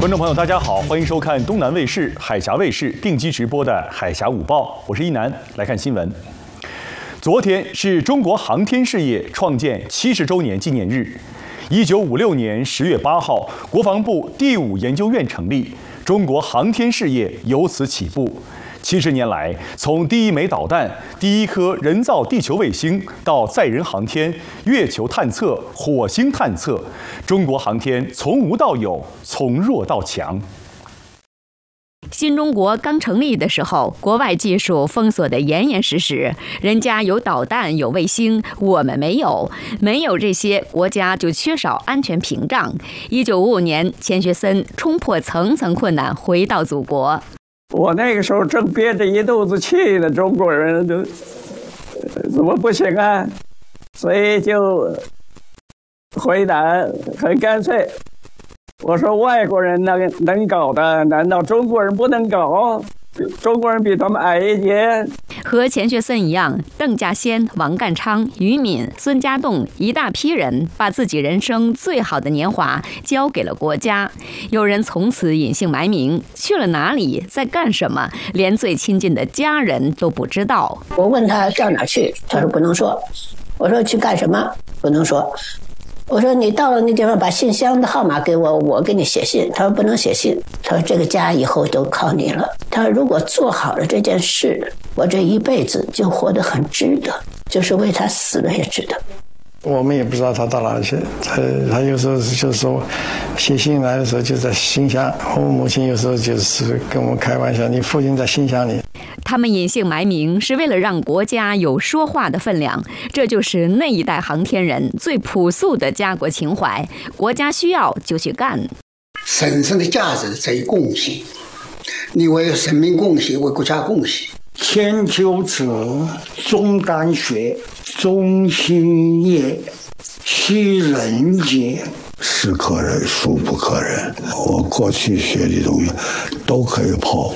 观众朋友，大家好，欢迎收看东南卫视、海峡卫视定期直播的《海峡午报》，我是一南，来看新闻。昨天是中国航天事业创建70周年纪念日。1956年10月8号，国防部第5研究院成立，中国航天事业由此起步。70年来，从第一枚导弹、第一颗人造地球卫星到载人航天、月球探测、火星探测，中国航天从无到有，从弱到强。 新中国刚成立的时候，国外技术封锁得严严实实，人家有导弹有卫星，我们没有，没有这些，国家就缺少安全屏障。1955年，钱学森冲破层层困难，回到祖国。 我那个时候正憋着一肚子气呢，中国人都怎么不行啊？所以就回答很干脆。我说外国人能搞的，难道中国人不能搞？中国人比他们矮一截。 和钱学森一样，邓稼先、王淦昌、俞敏、孙家栋一大批人把自己人生最好的年华交给了国家。有人从此隐姓埋名，去了哪里，在干什么，连最亲近的家人都不知道。 我问他到哪去，他说不能说。我说去干什么，不能说。我说你到了那地方把信箱的号码给我，我给你写信。他说不能写信，他说这个家以后都靠你了。他说如果做好了这件事，我这一辈子就活得很值得，就是为他死了也值得。 我们也不知道他到哪里去，他有时候就是说写信来的时候就在信箱，我母亲有时候就是跟我们开玩笑，你父亲在信箱里。 他们隐姓埋名是为了让国家有说话的分量，这就是那一代航天人最朴素的家国情怀，国家需要就去干。 神圣的价值在于贡献，你为生命贡献，为国家贡献。 千秋者，终敢学，忠心也，惜人也。 是可忍，孰不可忍？我过去学的东西都可以抛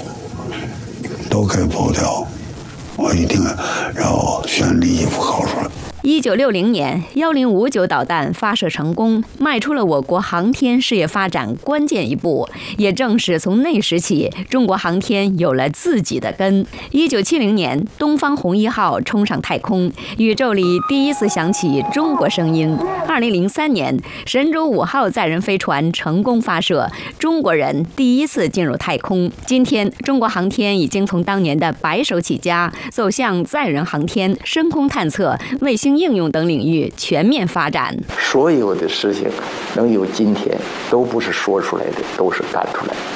掉，我一定要全力以赴考出来。 1960年，1059导弹发射成功，迈出了我国航天事业发展关键一步。也正是从那时起，中国航天有了自己的根。1970年，东方红1号冲上太空，宇宙里第一次响起中国声音。2003年，神舟5号载人飞船成功发射，中国人第一次进入太空。今天，中国航天已经从当年的白手起家，走向载人航天、深空探测、卫星应用等领域全面发展。 所有的事情能有今天，都不是说出来的，都是干出来的。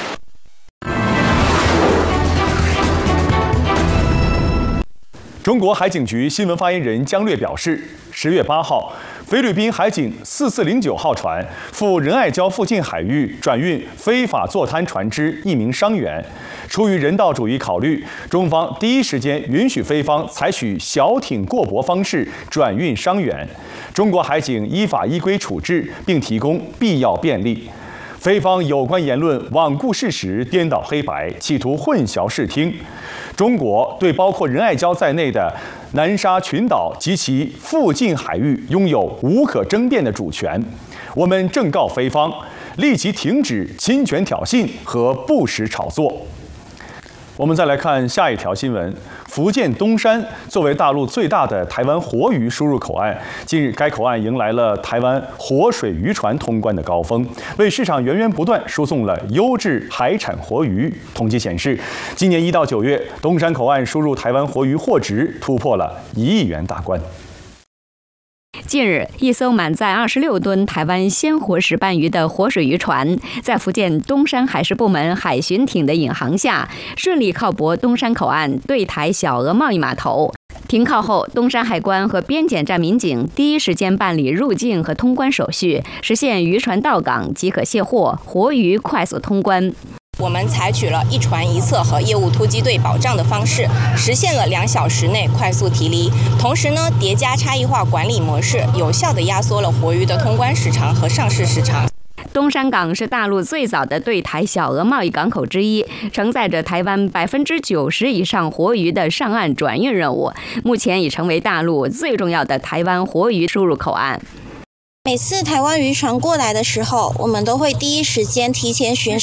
中国海警局新闻发言人姜略表示，10月8号，菲律宾海警4409号船赴仁爱礁附近海域转运非法坐滩船只1名伤员。出于人道主义考虑，中方第一时间允许菲方采取小艇过驳方式转运伤员。中国海警依法依规处置，并提供必要便利。菲方有关言论罔顾事实、颠倒黑白，企图混淆视听。中国对包括仁爱礁在内的南沙群岛及其附近海域拥有无可争辩的主权。我们正告菲方，立即停止侵权挑衅和不实炒作。我们再来看下一条新闻。福建东山作为大陆最大的台湾活鱼输入口岸，近日该口岸迎来了台湾活水渔船通关的高峰，为市场源源不断输送了优质海产活鱼。统计显示，今年1到9月，东山口岸输入台湾活鱼货值突破了1亿元大关。 近日，一艘满载26吨台湾鲜活石斑鱼的活水渔船，在福建东山海事部门海巡艇的引航下，顺利靠泊东山口岸对台小额贸易码头。停靠后，东山海关和边检站民警第一时间办理入境和通关手续，实现渔船到港即可卸货，活鱼快速通关。 我们采取了一船一侧和业务突击队保障的方式，实现了2小时内快速提离。同时呢，叠加差异化管理模式，有效地压缩了活鱼的通关时长和上市时长。 东山港是大陆最早的对台小额贸易港口之一，承载着台湾90%以上活鱼的上岸转运任务，目前已成为大陆最重要的台湾活鱼输入口岸。 每次台湾渔船过来的时候，我们都会第一时间提前巡